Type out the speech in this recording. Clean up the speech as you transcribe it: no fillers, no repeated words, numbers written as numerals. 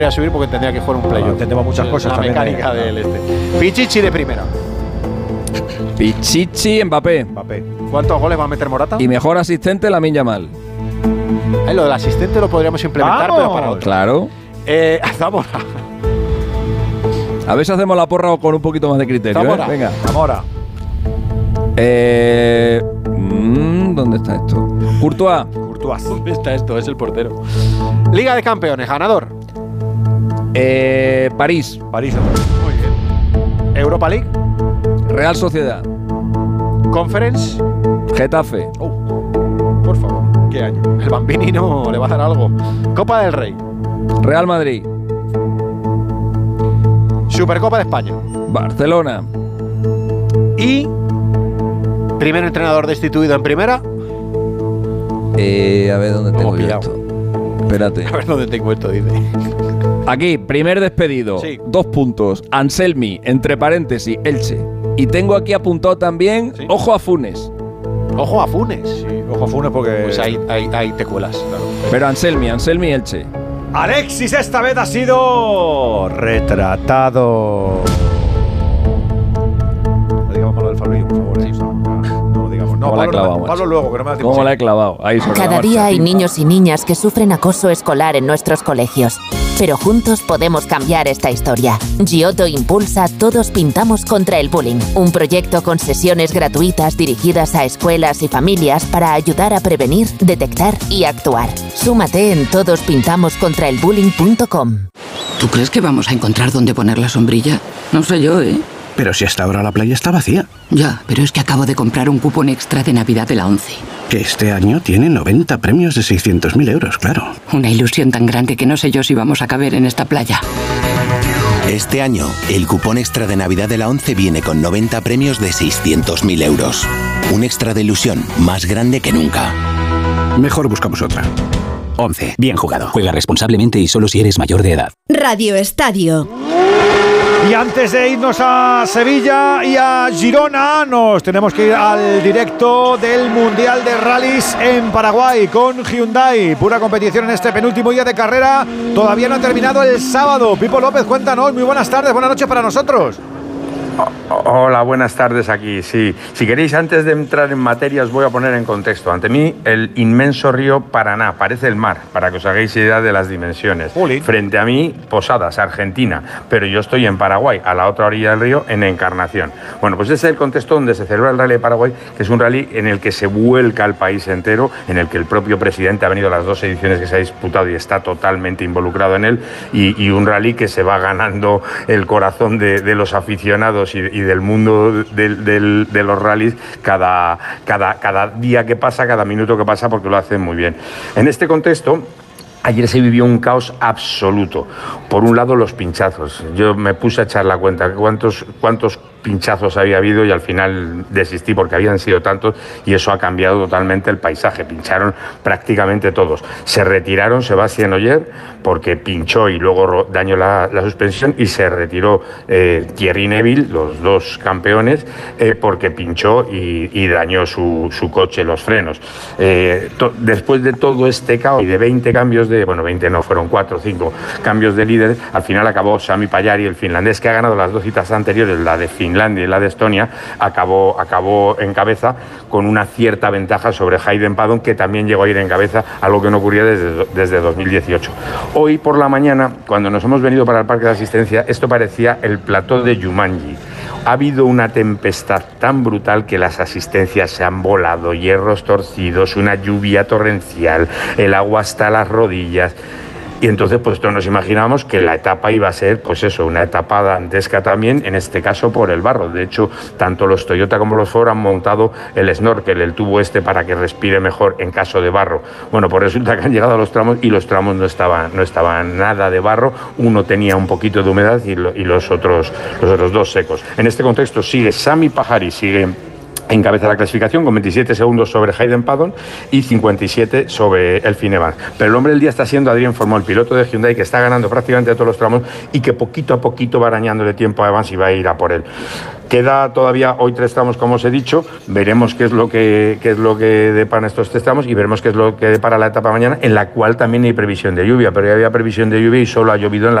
a subir porque tendría que jugar un playoff. Entendemos muchas cosas la también. Mecánica del Pichichi de primera. Pichichi, Mbappé. ¿Cuántos goles va a meter Morata? Y mejor asistente, Lamine Yamal. Lo del asistente lo podríamos implementar, ¡vamos! pero para otro. Claro. Zamora. A ver si hacemos la porra con un poquito más de criterio. Zamora. Venga. Zamora. ¿Dónde está esto? Courtois. ¿Dónde está esto? Es el portero. Liga de Campeones, ganador. París. París. Muy bien. Europa League. Real Sociedad. Conference. Getafe. Por favor, ¿qué año? El Bambini no le va a dar algo. Copa del Rey. Real Madrid. Supercopa de España. Barcelona. Y primer entrenador destituido en primera. A ver dónde tengo yo esto. Espérate. A ver dónde tengo esto, dice. Aquí, primer despedido. Sí. 2 puntos. Anselmi, entre paréntesis, Elche. Y tengo aquí apuntado también, Sí. ojo a Funes. Ojo a Funes. Sí, ojo a Funes porque... Pues ahí te cuelas. Claro. Pero Anselmi, Elche. Alexis esta vez ha sido retratado. No digamos malo del Fabrillo, por favor. No lo digamos. No, ¿Cómo la he clavado, Pablo luego, que no me da tiempo. ¿Cómo la he clavado? Ahí sobre la Cada marcha. día hay niños y niñas que sufren acoso escolar en nuestros colegios. Pero juntos podemos cambiar esta historia. Giotto impulsa Todos Pintamos contra el Bullying, un proyecto con sesiones gratuitas dirigidas a escuelas y familias para ayudar a prevenir, detectar y actuar. Súmate en todospintamoscontraelbullying.com. ¿Tú crees que vamos a encontrar dónde poner la sombrilla? No sé yo, ¿eh? Pero si hasta ahora la playa está vacía. Ya, pero es que acabo de comprar un cupón extra de Navidad de la ONCE. Que este año tiene 90 premios de 600.000 euros, claro. Una ilusión tan grande que no sé yo si vamos a caber en esta playa. Este año, el cupón extra de Navidad de la ONCE viene con 90 premios de 600.000 euros. Un extra de ilusión más grande que nunca. Mejor buscamos otra. 11. Bien jugado. Juega responsablemente y solo si eres mayor de edad. Radio Estadio. Y antes de irnos a Sevilla y a Girona, nos tenemos que ir al directo del Mundial de Rallys en Paraguay con Hyundai. Pura competición en este penúltimo día de carrera. Todavía no ha terminado el sábado. Pipo López, cuéntanos. Muy buenas tardes, buenas noches para nosotros. Hola, buenas tardes aquí. Sí, si queréis, antes de entrar en materia, os voy a poner en contexto. Ante mí, el inmenso río Paraná, parece el mar, para que os hagáis idea de las dimensiones. Frente a mí, Posadas, Argentina, pero yo estoy en Paraguay, a la otra orilla del río, en Encarnación. Bueno, pues ese es el contexto donde se celebra el Rally de Paraguay, que es un rally en el que se vuelca el país entero, en el que el propio presidente ha venido a las 2 ediciones que se ha disputado y está totalmente involucrado en él, y un rally que se va ganando el corazón de los aficionados y del mundo de los rallies cada día que pasa, cada minuto que pasa, porque lo hacen muy bien. En este contexto, ayer se vivió un caos absoluto. Por un lado, los pinchazos. Yo me puse a echar la cuenta cuántos pinchazos había habido y al final desistí porque habían sido tantos y eso ha cambiado totalmente el paisaje. Pincharon prácticamente todos. Se retiraron Sebastián Ogier porque pinchó y luego dañó la suspensión, y se retiró Thierry Neuville, los dos campeones, porque pinchó y dañó su coche, los frenos. Después de todo este caos y de 20 cambios 20 no, fueron 4 o 5 cambios de líder, al final acabó Sami Pajari, el finlandés que ha ganado las 2 citas anteriores, la de Finlandia y la de Estonia, acabó en cabeza con una cierta ventaja sobre Hayden Paddon, que también llegó a ir en cabeza, algo que no ocurría desde 2018. Hoy por la mañana, cuando nos hemos venido para el parque de asistencia, esto parecía el plató de Jumanji. Ha habido una tempestad tan brutal que las asistencias se han volado, hierros torcidos, una lluvia torrencial, el agua hasta las rodillas. Y entonces, pues todos nos imaginábamos que la etapa iba a ser, pues eso, una etapa dantesca también, en este caso por el barro. De hecho, tanto los Toyota como los Ford han montado el snorkel, el tubo para que respire mejor en caso de barro. Bueno, pues resulta que han llegado a los tramos y los tramos no estaban nada de barro. Uno tenía un poquito de humedad y los otros 2 secos. En este contexto sigue Sami Pajari, sigue encabeza la clasificación con 27 segundos sobre Hayden Paddon y 57 sobre Elfyn Evans. Pero el hombre del día está siendo Adrien Fourmont, el piloto de Hyundai, que está ganando prácticamente todos los tramos y que poquito a poquito va arañándole tiempo a Evans y va a ir a por él. Queda todavía hoy 3 tramos, como os he dicho. Veremos qué es lo que deparan estos 3 tramos y veremos qué es lo que depara la etapa mañana, en la cual también hay previsión de lluvia, pero ya había previsión de lluvia y solo ha llovido en la